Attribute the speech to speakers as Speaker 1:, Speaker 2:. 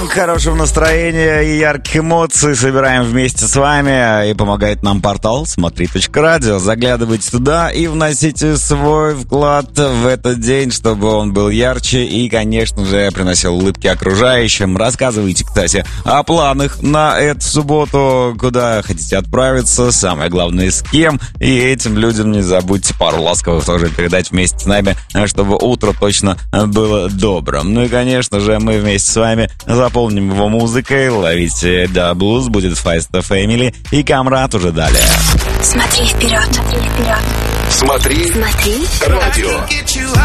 Speaker 1: Хорошего настроения и ярких эмоций собираем вместе с вами. И помогает нам портал смотри.радио. Заглядывайте туда и вносите свой вклад в этот день, чтобы он был ярче и, конечно же, приносил улыбки окружающим. Рассказывайте, кстати, о планах на эту субботу, куда хотите отправиться, самое главное, с кем. И этим людям не забудьте пару ласковых тоже передать вместе с нами, чтобы утро точно было добрым. Ну и, конечно же, мы вместе с вами заполним его музыкой. Ловите Да Блюз, будет Feist Family и Камрад уже далее.
Speaker 2: Смотри вперед, смотри вперед.
Speaker 3: Смотри радио.